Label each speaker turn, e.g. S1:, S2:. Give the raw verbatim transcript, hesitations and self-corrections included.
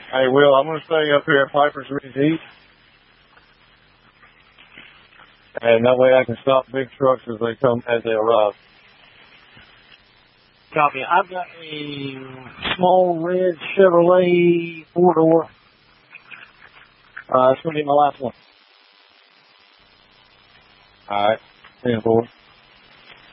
S1: Hey, Will, I'm going to stay up here at Piper's Ridge East. And that way I can stop big trucks as they come, as they arrive.
S2: Copy. I've got a small red Chevrolet four-door. Uh, it's going to be my last one.
S1: All right. ten four.